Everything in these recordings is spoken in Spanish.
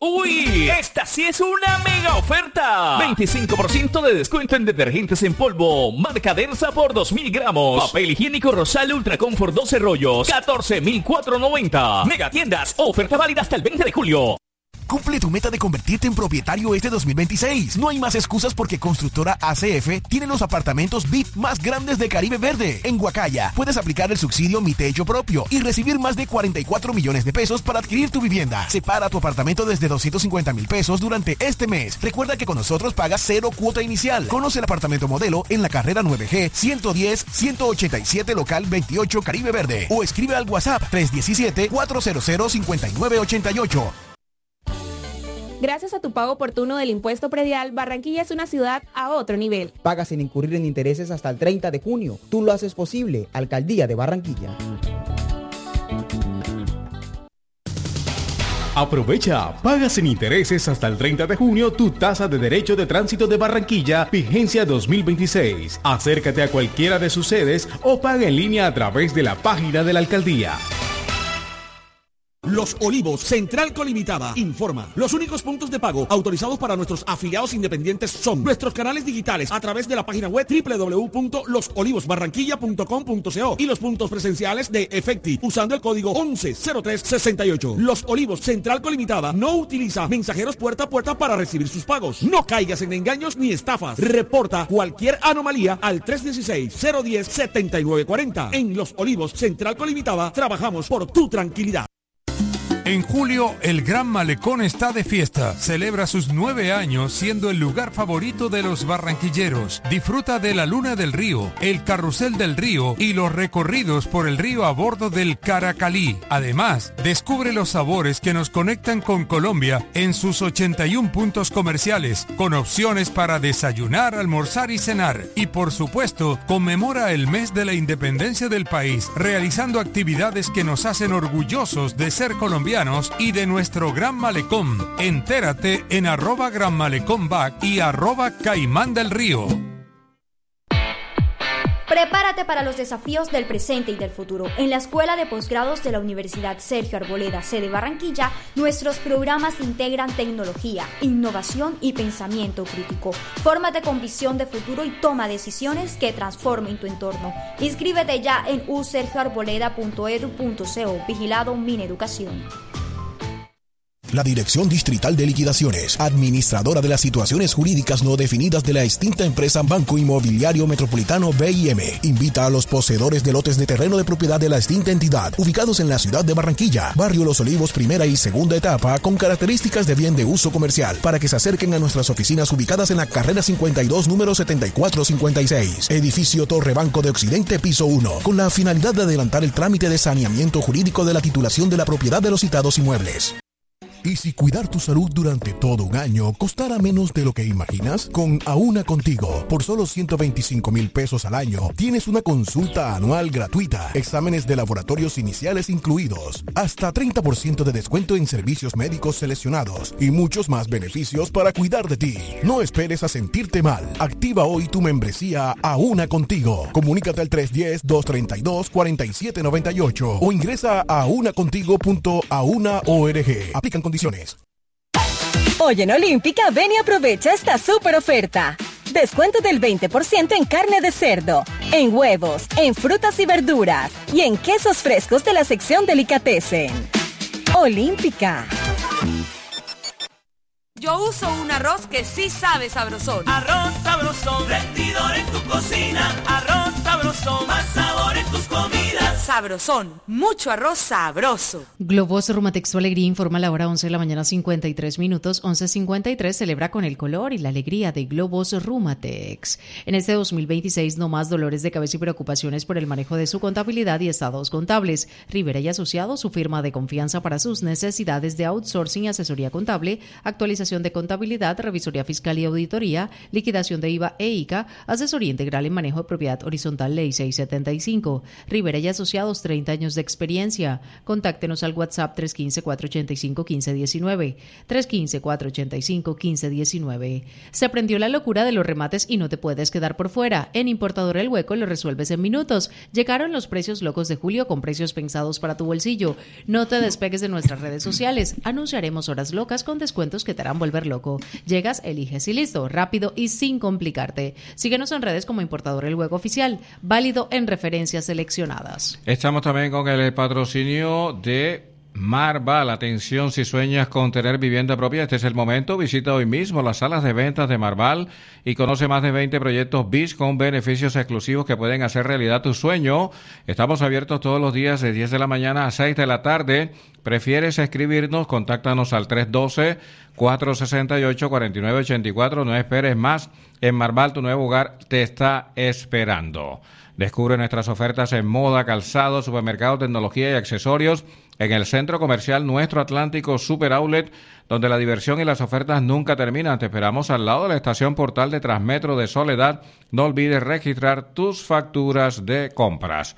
¡Uy! Esta sí es una mega oferta. 25% de descuento en detergentes en polvo. Marca Dersa por 2.000 gramos. Papel higiénico Rosal Ultra Comfort 12 rollos. 14.490. Megatiendas. Oferta válida hasta el 20 de julio. Cumple tu meta de convertirte en propietario este 2026. No hay más excusas porque Constructora ACF tiene los apartamentos VIP más grandes de Caribe Verde. En Guacaya puedes aplicar el subsidio Mi Techo Propio y recibir más de 44 millones de pesos para adquirir tu vivienda. Separa tu apartamento desde 250,000 pesos durante este mes. Recuerda que con nosotros pagas 0 cuota inicial. Conoce el apartamento modelo en la carrera 9G 110-187 local 28 Caribe Verde o escribe al WhatsApp 317-400-5988. Gracias a tu pago oportuno del impuesto predial, Barranquilla es una ciudad a otro nivel. Paga sin incurrir en intereses hasta el 30 de junio. Tú lo haces posible. Alcaldía de Barranquilla. Aprovecha, paga sin intereses hasta el 30 de junio tu tasa de derecho de tránsito de Barranquilla, vigencia 2026. Acércate a cualquiera de sus sedes o paga en línea a través de la página de la alcaldía. Los Olivos, Central Colimitada, informa. Los únicos puntos de pago autorizados para nuestros afiliados independientes son nuestros canales digitales a través de la página web www.losolivosbarranquilla.com.co y los puntos presenciales de Efecti usando el código 110368. Los Olivos, Central Colimitada, no utiliza mensajeros puerta a puerta para recibir sus pagos. No caigas en engaños ni estafas. Reporta cualquier anomalía al 316-010-7940. En Los Olivos, Central Colimitada, trabajamos por tu tranquilidad. En julio, el Gran Malecón está de fiesta. Celebra sus 9 años siendo el lugar favorito de los barranquilleros. Disfruta de la Luna del Río, el Carrusel del Río y los recorridos por el río a bordo del Caracalí. Además, descubre los sabores que nos conectan con Colombia en sus 81 puntos comerciales, con opciones para desayunar, almorzar y cenar. Y por supuesto, conmemora el mes de la independencia del país, realizando actividades que nos hacen orgullosos de ser colombianos y de nuestro Gran Malecón. Entérate en @GranMalecónBac y @Caimán del Río. Prepárate para los desafíos del presente y del futuro. En la Escuela de Posgrados de la Universidad Sergio Arboleda, sede Barranquilla, nuestros programas integran tecnología, innovación y pensamiento crítico. Fórmate con visión de futuro y toma decisiones que transformen tu entorno. Inscríbete ya en usergioarboleda.edu.co. Vigilado Mineducación. La Dirección Distrital de Liquidaciones, administradora de las situaciones jurídicas no definidas de la extinta empresa Banco Inmobiliario Metropolitano BIM, invita a los poseedores de lotes de terreno de propiedad de la extinta entidad, ubicados en la ciudad de Barranquilla, barrio Los Olivos, primera y segunda etapa, con características de bien de uso comercial, para que se acerquen a nuestras oficinas ubicadas en la carrera 52, número 7456, edificio Torre Banco de Occidente, piso 1, con la finalidad de adelantar el trámite de saneamiento jurídico de la titulación de la propiedad de los citados inmuebles. ¿Y si cuidar tu salud durante todo un año costara menos de lo que imaginas? Con Aúna Contigo, por solo 125,000 pesos al año, tienes una consulta anual gratuita, exámenes de laboratorios iniciales incluidos, hasta 30% de descuento en servicios médicos seleccionados y muchos más beneficios para cuidar de ti. No esperes a sentirte mal. Activa hoy tu membresía Aúna Contigo. Comunícate al 310-232-4798 o ingresa a aunacontigo.auna.org. Aplican condiciones. Hoy en Olímpica, ven y aprovecha esta súper oferta. Descuento del 20% en carne de cerdo, en huevos, en frutas y verduras y en quesos frescos de la sección Delicatessen. Olímpica. Yo uso un arroz que sí sabe sabrosón. Arroz sabrosón, rendidor en tu cocina. Arroz sabrosón, más sabor en tus comidas. Sabrosón, mucho arroz sabroso. Globos Rumatex Tu Alegría informa a la hora 11 de la mañana 53 minutos. 11:53 celebra con el color y la alegría de Globos Rumatex. En este 2026 no más dolores de cabeza y preocupaciones por el manejo de su contabilidad y estados contables. Rivera y Asociados, su firma de confianza para sus necesidades de outsourcing y asesoría contable, actualización de contabilidad, revisoría fiscal y auditoría, liquidación de IVA e ICA, asesoría integral en manejo de propiedad horizontal, ley 675. Rivera y Asociados asociados, 30 años de experiencia. Contáctenos al WhatsApp 315-485-1519, 315-485-1519. Se aprendió la locura de los remates y no te puedes quedar por fuera. En Importador El Hueco lo resuelves en minutos. Llegaron los precios locos de julio con precios pensados para tu bolsillo. No te despegues de nuestras redes sociales. Anunciaremos horas locas con descuentos que te harán volver loco. Llegas, eliges y listo, rápido y sin complicarte. Síguenos en redes como Importador El Hueco Oficial, válido en referencias seleccionadas. Estamos también con el patrocinio de Marval. Atención, si sueñas con tener vivienda propia, este es el momento. Visita hoy mismo las salas de ventas de Marval y conoce más de 20 proyectos BIS con beneficios exclusivos que pueden hacer realidad tu sueño. Estamos abiertos todos los días de 10 de la mañana a 6 de la tarde. ¿Prefieres escribirnos? Contáctanos al 312-468-4984. No esperes más. En Marval, tu nuevo hogar te está esperando. Descubre nuestras ofertas en moda, calzado, supermercado, tecnología y accesorios en el Centro Comercial Nuestro Atlántico Super Outlet, donde la diversión y las ofertas nunca terminan. Te esperamos al lado de la estación Portal de Transmetro de Soledad. No olvides registrar tus facturas de compras.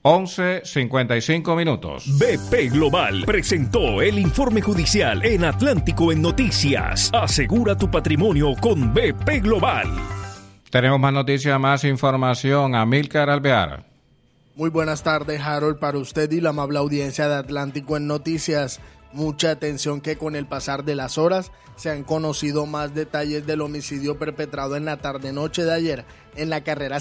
11:55 minutos. BP Global presentó el informe judicial en Atlántico en Noticias. Asegura tu patrimonio con BP Global. Tenemos más noticias, más información. Amílcar Alvear. Muy buenas tardes, Harold, para usted y la amable audiencia de Atlántico en Noticias. Mucha atención que con el pasar de las horas se han conocido más detalles del homicidio perpetrado en la tarde-noche de ayer en la carrera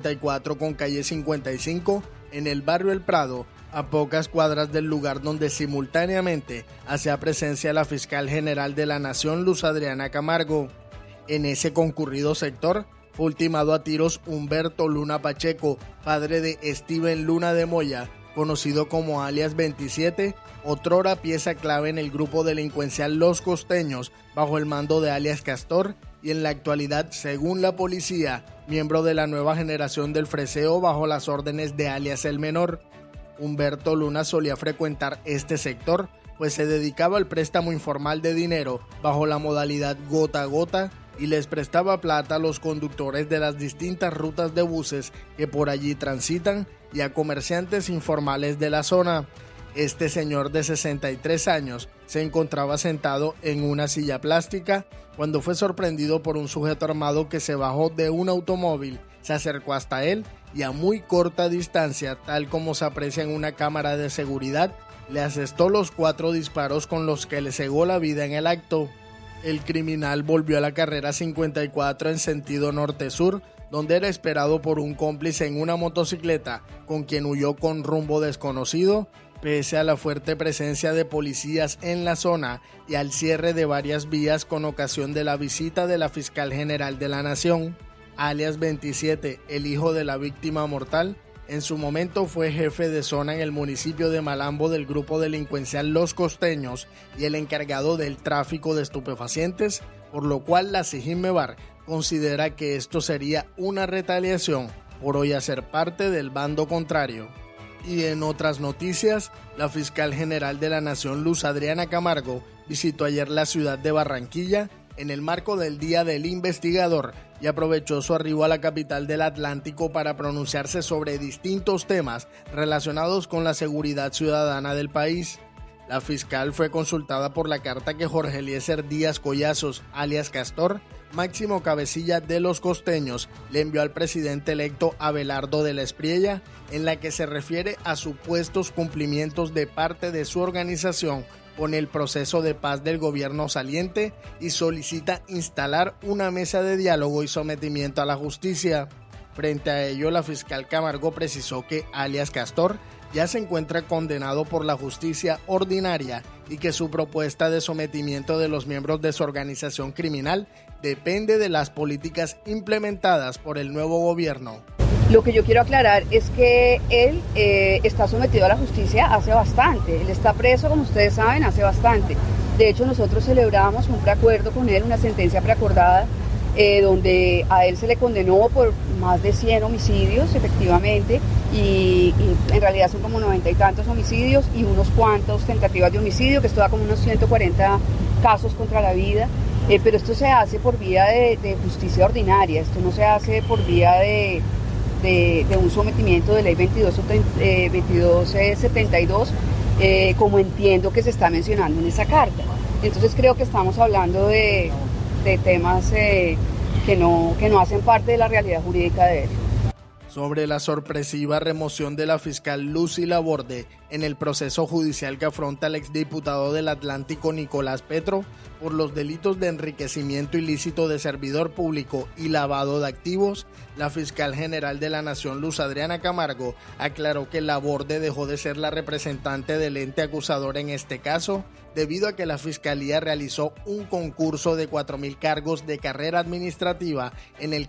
54 con calle 55 en el barrio El Prado, a pocas cuadras del lugar donde simultáneamente hacía presencia la fiscal general de la Nación, Luz Adriana Camargo. En ese concurrido sector fue ultimado a tiros Humberto Luna Pacheco, padre de Steven Luna de Moya, conocido como alias 27, otrora pieza clave en el grupo delincuencial Los Costeños, bajo el mando de alias Castor, y en la actualidad, según la policía, miembro de la nueva generación del freseo bajo las órdenes de alias El Menor. Humberto Luna solía frecuentar este sector, pues se dedicaba al préstamo informal de dinero bajo la modalidad gota a gota, y les prestaba plata a los conductores de las distintas rutas de buses que por allí transitan y a comerciantes informales de la zona. Este señor de 63 años se encontraba sentado en una silla plástica cuando fue sorprendido por un sujeto armado que se bajó de un automóvil, se acercó hasta él y a muy corta distancia, tal como se aprecia en una cámara de seguridad, le asestó los 4 disparos con los que le cegó la vida en el acto. El criminal volvió a la carrera 54 en sentido norte-sur, donde era esperado por un cómplice en una motocicleta, con quien huyó con rumbo desconocido, pese a la fuerte presencia de policías en la zona y al cierre de varias vías con ocasión de la visita de la fiscal general de la Nación. Alias 27, el hijo de la víctima mortal, en su momento fue jefe de zona en el municipio de Malambo del grupo delincuencial Los Costeños y el encargado del tráfico de estupefacientes, por lo cual la Sijinmebar considera que esto sería una retaliación por hoy hacer parte del bando contrario. Y en otras noticias, la fiscal general de la Nación, Luz Adriana Camargo, visitó ayer la ciudad de Barranquilla en el marco del Día del Investigador y aprovechó su arribo a la capital del Atlántico para pronunciarse sobre distintos temas relacionados con la seguridad ciudadana del país. La fiscal fue consultada por la carta que Jorge Eliezer Díaz Collazos, alias Castor, máximo cabecilla de Los Costeños, le envió al presidente electo Abelardo de la Espriella, en la que se refiere a supuestos cumplimientos de parte de su organización con el proceso de paz del gobierno saliente y solicita instalar una mesa de diálogo y sometimiento a la justicia. Frente a ello, la fiscal Camargo precisó que alias Castor ya se encuentra condenado por la justicia ordinaria y que su propuesta de sometimiento de los miembros de su organización criminal depende de las políticas implementadas por el nuevo gobierno. Lo que yo quiero aclarar es que él está sometido a la justicia hace bastante. Él está preso, como ustedes saben, hace bastante. De hecho, nosotros celebramos un preacuerdo con él, una sentencia preacordada, donde a él se le condenó por más de 100 homicidios, efectivamente, y en realidad son como 90 y tantos homicidios y unos cuantos tentativas de homicidio, que esto da como unos 140 casos contra la vida. Pero esto se hace por vía de justicia ordinaria, esto no se hace por vía de de un sometimiento de ley 2272, como entiendo que se está mencionando en esa carta. Entonces creo que estamos hablando de temas que no hacen parte de la realidad jurídica de él. Sobre la sorpresiva remoción de la fiscal Lucy Laborde en el proceso judicial que afronta el exdiputado del Atlántico Nicolás Petro por los delitos de enriquecimiento ilícito de servidor público y lavado de activos, la fiscal general de la Nación, Luz Adriana Camargo, aclaró que Laborde dejó de ser la representante del ente acusador en este caso debido a que la Fiscalía realizó un concurso de 4.000 cargos de carrera administrativa en el